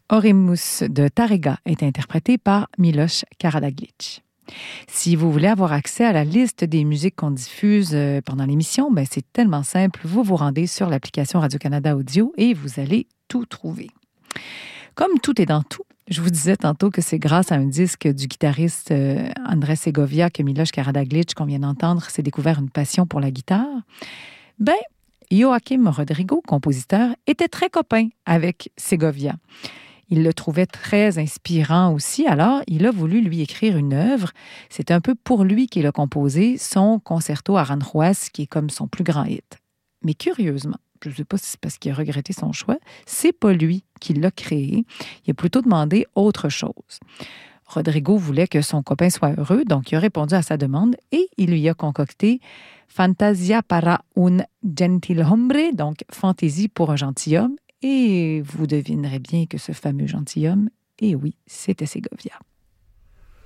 Oremus de Tárrega est interprété par Miloš Karađagić. Si vous voulez avoir accès à la liste des musiques qu'on diffuse pendant l'émission, ben c'est tellement simple. Vous vous rendez sur l'application Radio-Canada Audio et vous allez tout trouver. Comme tout est dans tout, je vous disais tantôt que c'est grâce à un disque du guitariste Andrés Segovia que Miloš Karađagić, qu'on vient d'entendre, s'est découvert une passion pour la guitare. Ben, Joaquim Rodrigo, compositeur, était très copain avec Segovia. Il le trouvait très inspirant aussi, alors il a voulu lui écrire une œuvre. C'est un peu pour lui qu'il a composé son Concerto Aranjuez, qui est comme son plus grand hit. Mais curieusement, je ne sais pas si c'est parce qu'il a regretté son choix, c'est pas lui qui l'a créé. Il a plutôt demandé autre chose. Rodrigo voulait que son copain soit heureux, donc il a répondu à sa demande et il lui a concocté Fantasia para un gentilhombre, donc fantaisie pour un gentilhomme. Et vous devinerez bien que ce fameux gentilhomme, et oui, c'était Segovia.